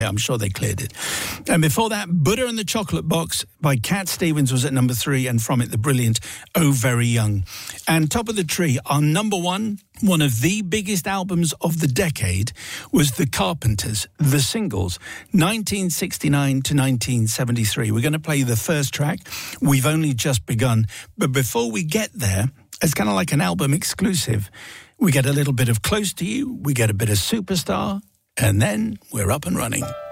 I'm sure they cleared it. And before that, Buddha and the Chocolate Box by Cat Stevens was at number 3, and from it, the brilliant Oh Very Young. And top of the tree, our number one of the biggest albums of the decade was The Carpenters, The Singles, 1969 to 1973. We're going to play the first track, We've Only Just Begun. But before we get there, it's kind of like an album exclusive. We get a little bit of Close to You, we get a bit of Superstar, and then we're up and running.